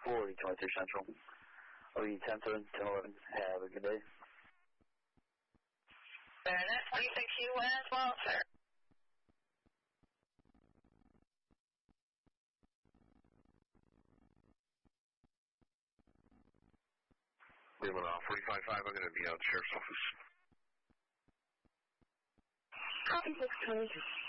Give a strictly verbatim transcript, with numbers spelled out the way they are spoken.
forty twenty-two Central. O U ten seven, ten eleven. Have a good day. Baronet twenty-six U as well, sir. Lima forty-five five, I'm going to be out of the sheriff's office. Copy six twenty.